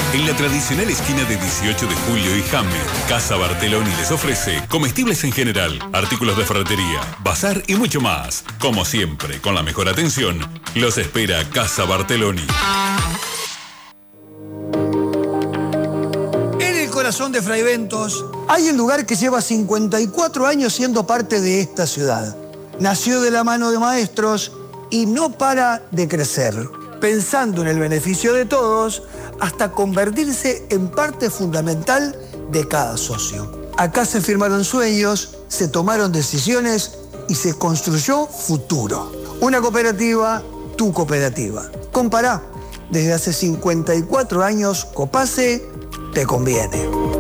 En la tradicional esquina de 18 de Julio y James, Casa Bartheloni les ofrece comestibles en general, artículos de ferretería, bazar y mucho más. Como siempre, con la mejor atención, los espera Casa Bartheloni. En el corazón de Fraiventos hay un lugar que lleva 54 años siendo parte de esta ciudad. Nació de la mano de maestros y no para de crecer, pensando en el beneficio de todos, hasta convertirse en parte fundamental de cada socio. Acá se firmaron sueños, se tomaron decisiones y se construyó futuro. Una cooperativa, tu cooperativa. Compará, desde hace 54 años, Copase te conviene.